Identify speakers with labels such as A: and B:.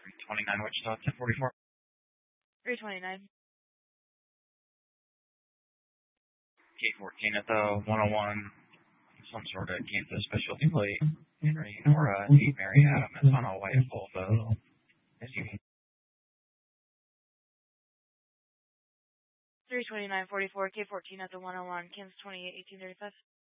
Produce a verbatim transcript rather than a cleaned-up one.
A: three twenty-nine Wichita, ten forty-four.
B: three twenty-nine.
A: K fourteen at the one oh one. Some sort of Kansas specialty plate. Henry Nora eight Mary Adam is on a white Volvo S U V.
B: three twenty-nine forty-four, K fourteen at the one oh one, Kansas twenty-eight eighteen thirty-five.